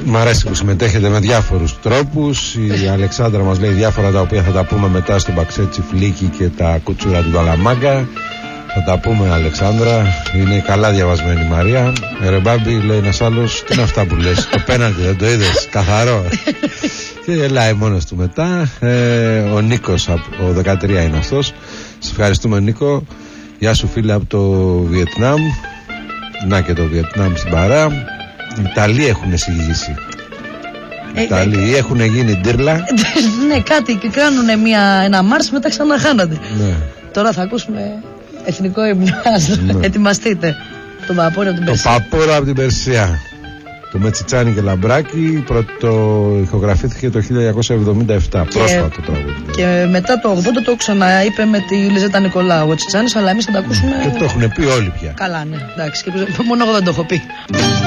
Μ' αρέσει που συμμετέχετε με διάφορους τρόπους. Η Αλεξάνδρα μας λέει διάφορα τα οποία θα τα πούμε μετά στο Μπαξέτσι Φλίκι και τα κουτσούρα του Καλαμάγκα. Θα τα πούμε, Αλεξάνδρα. Είναι καλά διαβασμένη η Μαρία. Ρε Μπάμπη, λέει ένας άλλος, τι είναι αυτά που λες? Το πέναλτι δεν το είδες? Καθαρό. Και γελάει μόνος του μετά. Ο Νίκος, ο 13 είναι αυτός. Σας ευχαριστούμε, Νίκο. Γεια σου, φίλε, από το Βιετνάμ. Να και το Βιετνάμ στην παρά. Οι Ιταλοί έχουν εισηγήσει. Οι Ιταλοί έχουν γίνει ντύρλα. Ναι, κάτι και κάνουν ένα μάρς, μετά ξαναχάνονται. Ναι. Τώρα θα ακούσουμε εθνικό ύμνο. Ναι. Ετοιμαστείτε. Τον Παπόρο από την Περσία. Το Παπόρο από την Περσία. Το Μετσιτσάνι και Λαμπράκι. Πρώτο ηχογραφήθηκε το 1977. Πρόσφατο τραγούδι. Και μετά το 80 το ξαναείπε με τη Λιζέτα Νικολάου ο Τσιτσάνης, αλλά εμείς θα τα ακούσουμε. Και το έχουν πει όλοι πια. Καλά, ναι, εντάξει. Και μόνο εγώ δεν το έχω πει.